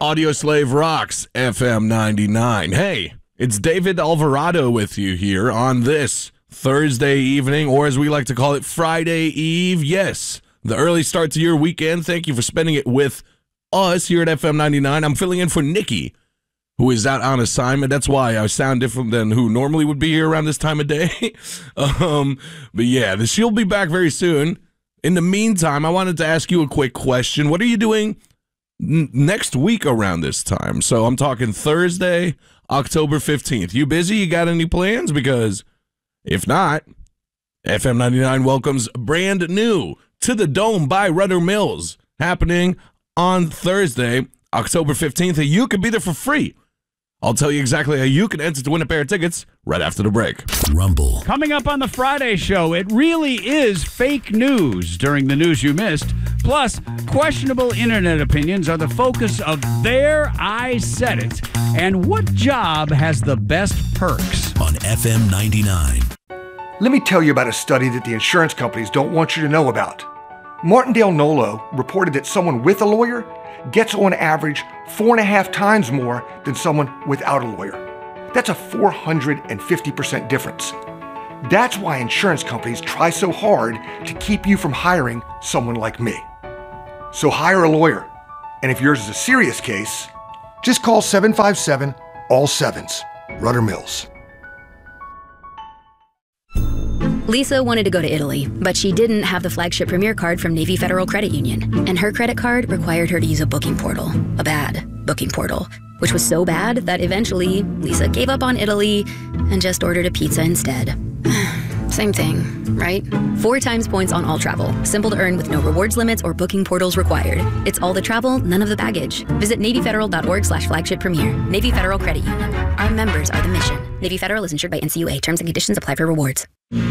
Audio Slave rocks FM 99. Hey, it's David Alvarado with you here on this Thursday evening, or as we like to call it, Friday Eve. Yes, the early start to your weekend. Thank you for spending it with us here at FM 99. I'm filling in for Nikki, who is out on assignment. That's why I sound different than who normally would be here around this time of day. But yeah, she'll be back very soon. In the meantime, I wanted to ask you a quick question. What are you doing next week around this time? So I'm talking Thursday, October 15th. You busy? You got any plans? Because if not, FM 99 welcomes brand new To the Dome by Rudder Mills, happening on Thursday, October 15th. And you can be there for free. I'll tell you exactly how you can enter to win a pair of tickets right after the break. Rumble. Coming up on the Friday show, it really is fake news during the news you missed. Plus, questionable internet opinions are the focus of There I Said It. And what job has the best perks? On FM 99. Let me tell you about a study that the insurance companies don't want you to know about. Martindale Nolo reported that someone with a lawyer gets on average 4.5 times more than someone without a lawyer. That's a 450% difference. That's why insurance companies try so hard to keep you from hiring someone like me. So hire a lawyer. And if yours is a serious case, just call 757 all sevens. Rudder Mills. Lisa wanted to go to Italy, but she didn't have the flagship Premier card from Navy Federal Credit Union, and her credit card required her to use a booking portal, a bad booking portal, which was so bad that eventually Lisa gave up on Italy and just ordered a pizza instead. Same thing, right? 4 times points on all travel. Simple to earn with no rewards limits or booking portals required. It's all the travel, none of the baggage. Visit NavyFederal.org/flagship premier. Navy Federal Credit Union. Our members are the mission. Navy Federal is insured by NCUA. Terms and conditions apply for rewards.